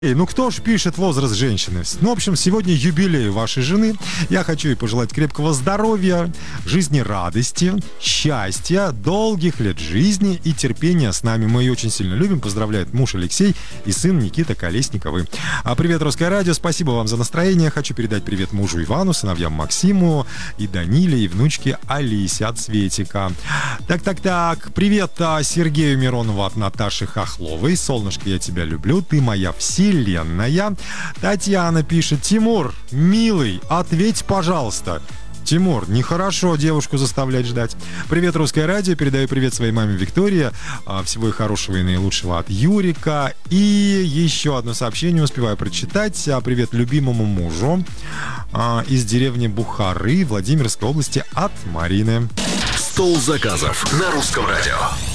Ну кто ж пишет возраст женщины? Ну, в общем, сегодня юбилей вашей жены. Я хочу ей пожелать крепкого здоровья, жизнерадости, счастья, долгих лет жизни и терпения с нами. Мы ее очень сильно любим. Поздравляет муж Алексей и сын Никита Колесниковы. Привет, Русское радио. Спасибо вам за настроение. Хочу передать привет мужу Ивану, сыновьям Максиму и Даниле, и внучке Алисе от Светика. Так. Привет Сергею Миронову от Наташи Хохловой. Солнышко, я тебя люблю. Ты моя вселенная. Татьяна пишет: Тимур, милый, ответь, пожалуйста. Тимур, нехорошо девушку заставлять ждать. Привет, Русское радио. Передаю привет своей маме Виктории. Всего и хорошего, и наилучшего от Юрика. И еще одно сообщение успеваю прочитать. Привет любимому мужу из деревни Бухары Владимирской области от Марины. Стол заказов на Русском радио.